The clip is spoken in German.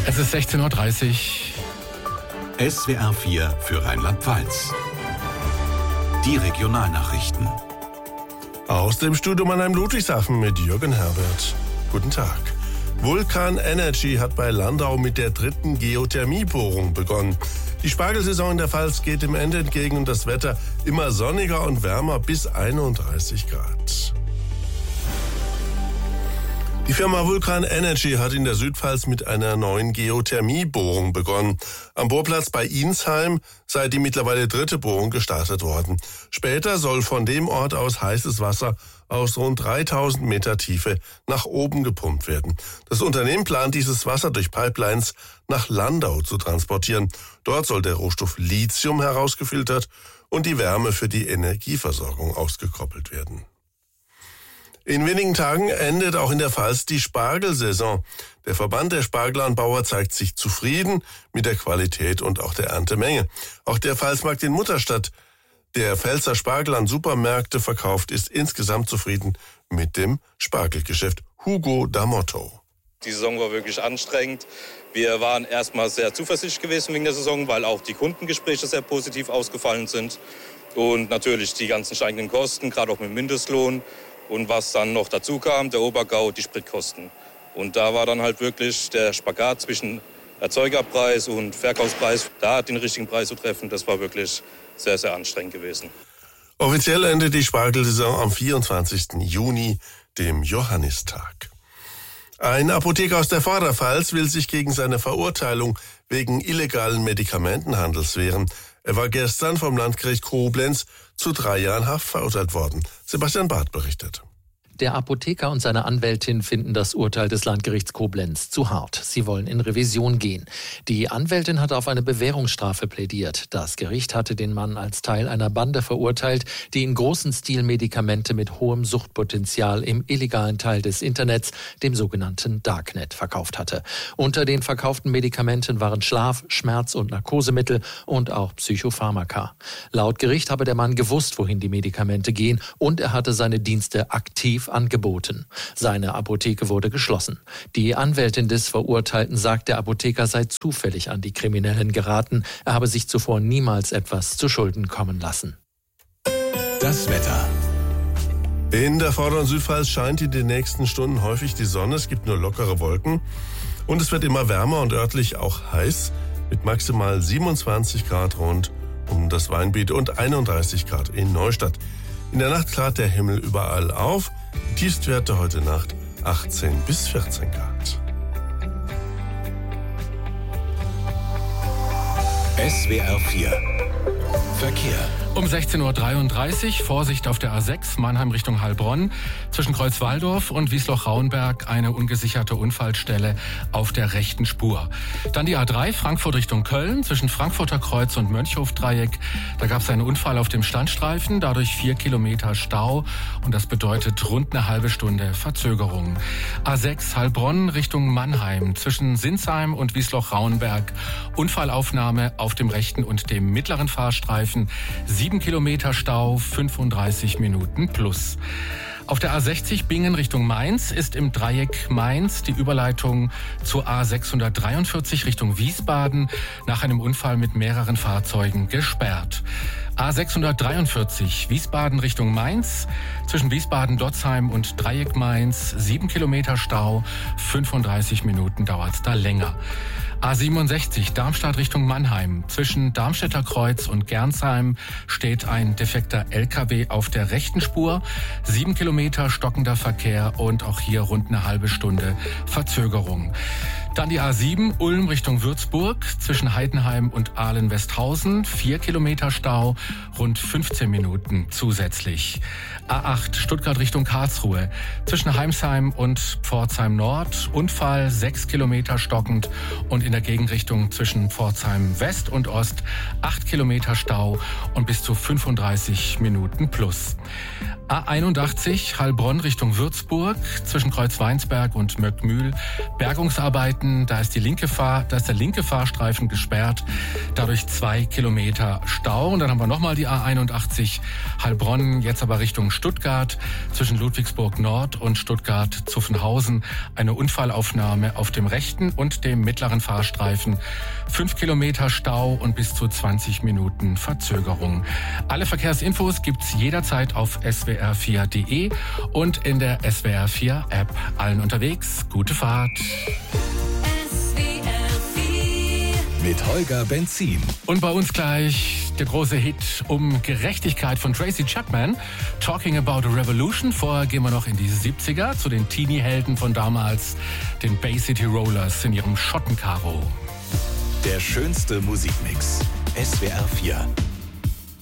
Es ist 16:30 Uhr. SWR 4 für Rheinland-Pfalz. Die Regionalnachrichten. Aus dem Studio Mannheim-Ludwigshafen mit Jürgen Herbert. Guten Tag. Vulcan Energy hat bei Landau mit der 3. Geothermiebohrung begonnen. Die Spargelsaison in der Pfalz geht dem Ende entgegen und das Wetter immer sonniger und wärmer bis 31 Grad. Die Firma Vulcan Energy hat in der Südpfalz mit einer neuen Geothermiebohrung begonnen. Am Bohrplatz bei Insheim sei die mittlerweile 3. Bohrung gestartet worden. Später soll von dem Ort aus heißes Wasser aus rund 3000 Meter Tiefe nach oben gepumpt werden. Das Unternehmen plant, dieses Wasser durch Pipelines nach Landau zu transportieren. Dort soll der Rohstoff Lithium herausgefiltert und die Wärme für die Energieversorgung ausgekoppelt werden. In wenigen Tagen endet auch in der Pfalz die Spargelsaison. Der Verband der Spargelanbauer zeigt sich zufrieden mit der Qualität und auch der Erntemenge. Auch der Pfalzmarkt in Mutterstadt, der Pfälzer Spargel an Supermärkte verkauft, ist insgesamt zufrieden mit dem Spargelgeschäft. Hugo D'Amotto. Die Saison war wirklich anstrengend. Wir waren erstmal sehr zuversichtlich gewesen wegen der Saison, weil auch die Kundengespräche sehr positiv ausgefallen sind. Und natürlich die ganzen steigenden Kosten, gerade auch mit dem Mindestlohn. Und was dann noch dazu kam, der Obergau, die Spritkosten. Und da war dann halt wirklich der Spagat zwischen Erzeugerpreis und Verkaufspreis. Da den richtigen Preis zu treffen, das war wirklich sehr, sehr anstrengend gewesen. Offiziell endet die Spargelsaison am 24. Juni, dem Johannistag. Ein Apotheker aus der Vorderpfalz will sich gegen seine Verurteilung wegen illegalen Medikamentenhandels wehren. Er war gestern vom Landgericht Koblenz zu 3 Jahren Haft verurteilt worden. Sebastian Barth berichtet. Der Apotheker und seine Anwältin finden das Urteil des Landgerichts Koblenz zu hart. Sie wollen in Revision gehen. Die Anwältin hat auf eine Bewährungsstrafe plädiert. Das Gericht hatte den Mann als Teil einer Bande verurteilt, die in großem Stil Medikamente mit hohem Suchtpotenzial im illegalen Teil des Internets, dem sogenannten Darknet, verkauft hatte. Unter den verkauften Medikamenten waren Schlaf-, Schmerz- und Narkosemittel und auch Psychopharmaka. Laut Gericht habe der Mann gewusst, wohin die Medikamente gehen, und er hatte seine Dienste aktiv angeboten. Seine Apotheke wurde geschlossen. Die Anwältin des Verurteilten sagt, der Apotheker sei zufällig an die Kriminellen geraten. Er habe sich zuvor niemals etwas zu Schulden kommen lassen. Das Wetter. In der Vorder- und Südpfalz scheint in den nächsten Stunden häufig die Sonne. Es gibt nur lockere Wolken. Und es wird immer wärmer und örtlich auch heiß mit maximal 27 Grad rund um das Weinbiet und 31 Grad in Neustadt. In der Nacht klart der Himmel überall auf. Die Tiefstwerte heute Nacht 18 bis 14 Grad. SWR 4 Verkehr. Um 16:33 Uhr, Vorsicht auf der A6, Mannheim Richtung Heilbronn. Zwischen Kreuzwaldorf und Wiesloch-Rauenberg eine ungesicherte Unfallstelle auf der rechten Spur. Dann die A3, Frankfurt Richtung Köln, zwischen Frankfurter Kreuz und Mönchhof-Dreieck. Da gab es einen Unfall auf dem Standstreifen, dadurch 4 Kilometer Stau. Und das bedeutet rund eine halbe Stunde Verzögerung. A6, Heilbronn Richtung Mannheim, zwischen Sinsheim und Wiesloch-Rauenberg. Unfallaufnahme auf dem rechten und dem mittleren Fahrstreifen. 7 Kilometer Stau, 35 Minuten plus. Auf der A60 Bingen Richtung Mainz ist im Dreieck Mainz die Überleitung zur A643 Richtung Wiesbaden nach einem Unfall mit mehreren Fahrzeugen gesperrt. A643 Wiesbaden Richtung Mainz, zwischen Wiesbaden-Dotzheim und Dreieck Mainz 7 Kilometer Stau, 35 Minuten dauert es da länger. A67 Darmstadt Richtung Mannheim. Zwischen Darmstädter Kreuz und Gernsheim steht ein defekter LKW auf der rechten Spur. 7 Kilometer stockender Verkehr und auch hier rund eine halbe Stunde Verzögerung. Dann die A7 Ulm Richtung Würzburg. Zwischen Heidenheim und Ahlen-Westhausen 4 Kilometer Stau, rund 15 Minuten zusätzlich. A8 Stuttgart Richtung Karlsruhe. Zwischen Heimsheim und Pforzheim Nord Unfall, 6 Kilometer stockend und in der Gegenrichtung zwischen Pforzheim West und Ost 8 Kilometer Stau und bis zu 35 Minuten plus. A81 Heilbronn Richtung Würzburg, zwischen Kreuzweinsberg und Möckmühl Bergungsarbeiten Minuten. Da ist der linke Fahrstreifen gesperrt. Dadurch 2 Kilometer Stau. Und dann haben wir nochmal die A81 Heilbronn, jetzt aber Richtung Stuttgart. Zwischen Ludwigsburg Nord und Stuttgart-Zuffenhausen eine Unfallaufnahme auf dem rechten und dem mittleren Fahrstreifen. 5 Kilometer Stau und bis zu 20 Minuten Verzögerung. Alle Verkehrsinfos gibt's jederzeit auf swr4.de und in der SWR4 App. Allen unterwegs, gute Fahrt. Mit Holger Benzin. Und bei uns gleich der große Hit um Gerechtigkeit von Tracy Chapman. Talking About a Revolution. Vorher gehen wir noch in die 70er zu den Teenie-Helden von damals, den Bay City Rollers in ihrem Schottenkaro. Der schönste Musikmix. SWR4.